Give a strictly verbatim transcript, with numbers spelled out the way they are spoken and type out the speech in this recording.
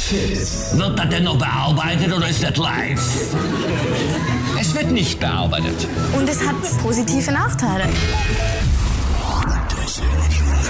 Fit. Wird das denn noch bearbeitet oder ist das live? Es wird nicht bearbeitet. Und es hat positive Nachteile.